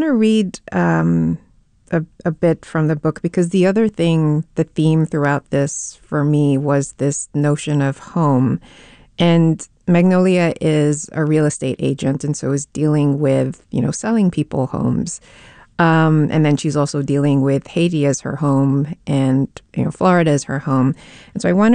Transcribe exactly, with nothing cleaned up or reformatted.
to read um, a, a bit from the book because the other thing, the theme throughout this for me was this notion of home. And Magnolia is a real estate agent and so is dealing with, you know, selling people homes. Um, and then she's also dealing with Haiti as her home and, you know, Florida as her home. And so I wanted